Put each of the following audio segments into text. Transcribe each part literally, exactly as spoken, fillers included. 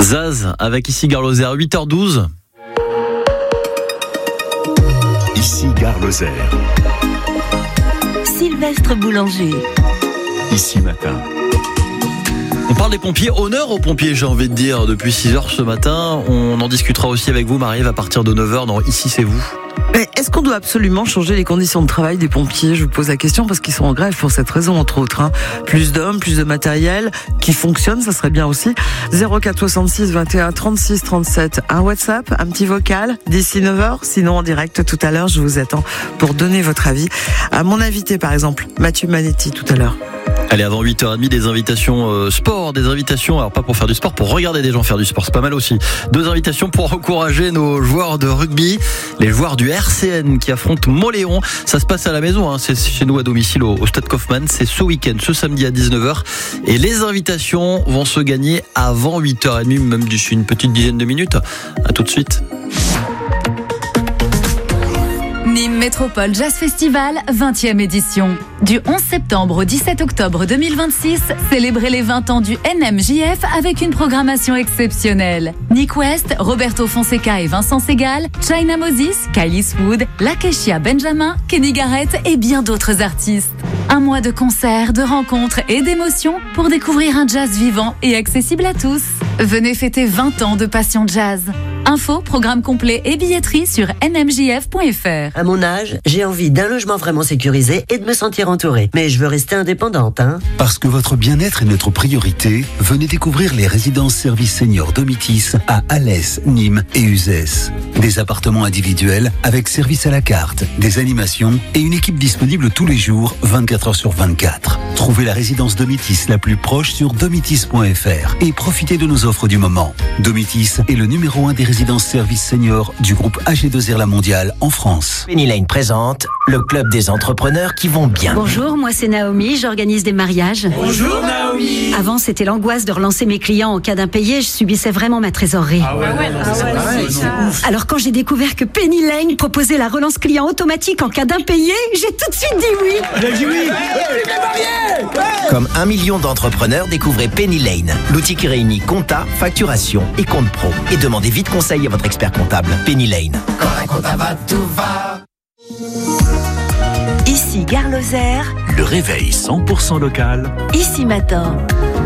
Zaz avec ici Gare Lozère, huit heures douze. Ici Gare Lozère. Sylvestre Boulanger. Ici Matin. On parle des pompiers, honneur aux pompiers, j'ai envie de dire, depuis six heures ce matin. On en discutera aussi avec vous, Marie-Ève, à partir de neuf heures dans Ici c'est vous. Mais est-ce qu'on doit absolument changer les conditions de travail des pompiers ? Je vous pose la question parce qu'ils sont en grève pour cette raison, entre autres. Hein. Plus d'hommes, plus de matériel qui fonctionne, ça serait bien aussi. zéro quatre soixante-six vingt et un trente-six trente-sept, un WhatsApp, un petit vocal d'ici neuf heures. Sinon, en direct tout à l'heure, je vous attends pour donner votre avis à mon invité, par exemple, Mathieu Manetti, tout à l'heure. Allez, avant huit heures trente, des invitations euh, sport, des invitations, alors pas pour faire du sport, pour regarder des gens faire du sport, c'est pas mal aussi. Deux invitations pour encourager nos joueurs de rugby, les joueurs du R C N qui affrontent Mauléon. Ça se passe à la maison, hein, c'est chez nous à domicile au, au Stade Kaufmann, c'est ce week-end, ce samedi à dix-neuf heures. Et les invitations vont se gagner avant huit heures trente, même d'ici une petite dizaine de minutes. À tout de suite. Nîmes Métropole Jazz Festival, vingtième édition. Du onze septembre au dix-sept octobre deux mille vingt-six, célébrez les vingt ans du N M J F avec une programmation exceptionnelle. Nick West, Roberto Fonseca et Vincent Segal, China Moses, Kylie Wood, Lakeshia Benjamin, Kenny Garrett et bien d'autres artistes. Un mois de concerts, de rencontres et d'émotions pour découvrir un jazz vivant et accessible à tous. Venez fêter vingt ans de passion jazz. Info, programme complet et billetterie sur n m j f point f r. À mon âge, j'ai envie d'un logement vraiment sécurisé et de me sentir entourée. Mais je veux rester indépendante, hein. Parce que votre bien-être est notre priorité, venez découvrir les résidences services seniors Domitis à Alès, Nîmes et Uzès. Des appartements individuels avec service à la carte, des animations et une équipe disponible tous les jours, vingt-quatre heures sur vingt-quatre. Trouvez la résidence Domitis la plus proche sur domitis point f r et profitez de nos offres du moment. Domitis est le numéro un des résidences services seniors du groupe A G deux R La Mondiale en France. Penny Lane présente le club des entrepreneurs qui vont bien. Bonjour, moi c'est Naomi, j'organise des mariages. Bonjour Naomi. Avant c'était l'angoisse de relancer mes clients en cas d'impayé, je subissais vraiment ma trésorerie. Ah ouais, ah ouais, non, ah ouais, pareil, c'est ouf. Alors quand j'ai découvert que Penny Lane proposait la relance client automatique en cas d'impayé, j'ai tout de suite dit oui. Elle a dit oui. Ouais, Comme un million d'entrepreneurs, découvrez Penny Lane, l'outil qui réunit compta, facturation et compte pro. Et demandez vite conseil à votre expert comptable. Penny Lane. Quand un comptable va, tout va. Ici Gare Lozère. Le réveil cent pour cent local. Ici Matin.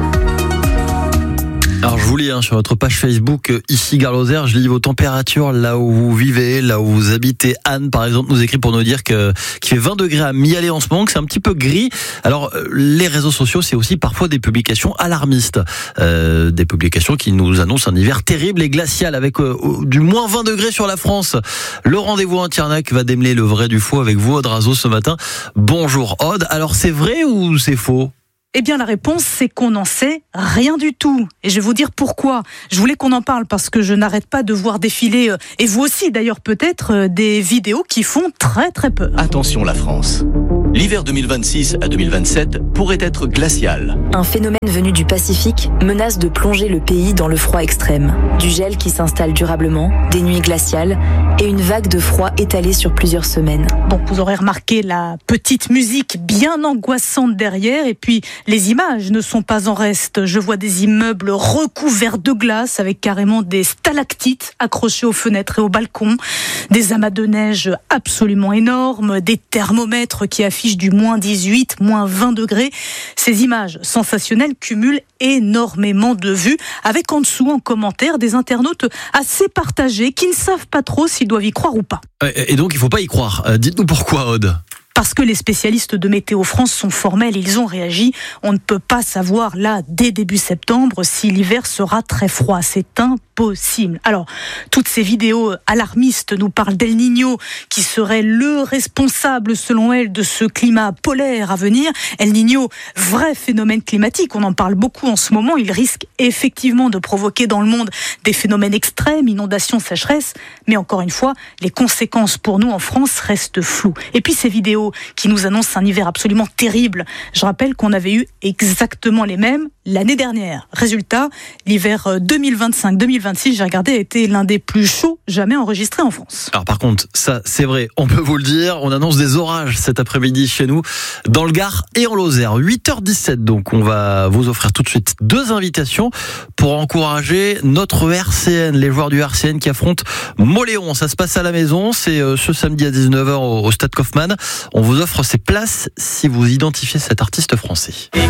Alors je vous lis hein, sur votre page Facebook, euh, ici Gare Lozère, je lis vos températures là où vous vivez, là où vous habitez. Anne par exemple nous écrit pour nous dire que qu'il fait vingt degrés à Mialet en ce moment, que c'est un petit peu gris. Alors euh, les réseaux sociaux c'est aussi parfois des publications alarmistes, euh, des publications qui nous annoncent un hiver terrible et glacial avec euh, du moins vingt degrés sur la France. Le rendez-vous en Tiernac va démêler le vrai du faux avec vous Aude Razo ce matin. Bonjour Aude, alors c'est vrai ou c'est faux ? Eh bien, la réponse, c'est qu'on n'en sait rien du tout. Et je vais vous dire pourquoi. Je voulais qu'on en parle parce que je n'arrête pas de voir défiler, et vous aussi d'ailleurs peut-être, des vidéos qui font très très peur. Attention la France. L'hiver deux mille vingt-six à deux mille vingt-sept pourrait être glacial. Un phénomène venu du Pacifique menace de plonger le pays dans le froid extrême. Du gel qui s'installe durablement, des nuits glaciales et une vague de froid étalée sur plusieurs semaines. Bon, vous aurez remarqué la petite musique bien angoissante derrière et puis les images ne sont pas en reste. Je vois des immeubles recouverts de glace avec carrément des stalactites accrochées aux fenêtres et aux balcons, des amas de neige absolument énormes, des thermomètres qui affichent du moins dix-huit, moins vingt degrés. Ces images sensationnelles cumulent énormément de vues, avec en dessous en commentaire des internautes assez partagés qui ne savent pas trop s'ils doivent y croire ou pas. Et donc il ne faut pas y croire. Euh, dites-nous pourquoi Aude. Parce que les spécialistes de Météo France sont formels, ils ont réagi. On ne peut pas savoir là, dès début septembre, si l'hiver sera très froid. C'est impossible. Alors, toutes ces vidéos alarmistes nous parlent d'El Niño, qui serait le responsable, selon elles, de ce climat polaire à venir. El Niño, vrai phénomène climatique, on en parle beaucoup en ce moment. Il risque effectivement de provoquer dans le monde des phénomènes extrêmes, inondations, sécheresse. Mais encore une fois, les conséquences pour nous en France restent floues. Et puis ces vidéos météo qui nous annonce un hiver absolument terrible. Je rappelle qu'on avait eu exactement les mêmes l'année dernière. Résultat, l'hiver deux mille vingt-cinq deux mille vingt-six, j'ai regardé, a été l'un des plus chauds jamais enregistrés en France. Alors par contre, ça c'est vrai, on peut vous le dire, on annonce des orages cet après-midi chez nous, dans le Gard et en Lozère. huit heures dix-sept, donc on va vous offrir tout de suite deux invitations pour encourager notre R C N, les joueurs du R C N qui affrontent Mauléon. Ça se passe à la maison, c'est ce samedi à dix-neuf heures au Stade Kaufmann. On vous offre ces places si vous identifiez cet artiste français.